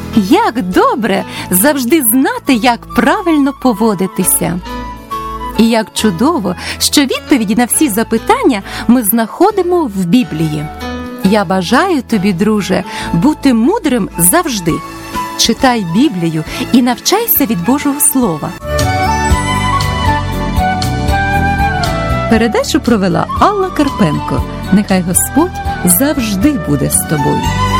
Як добре завжди знати, як правильно поводитися. І як чудово, що відповіді на всі запитання ми знаходимо в Біблії. Я бажаю тобі, друже, бути мудрим завжди. Читай Біблію і навчайся від Божого Слова. Передачу провела Алла Карпенко. Нехай Господь завжди буде з тобою.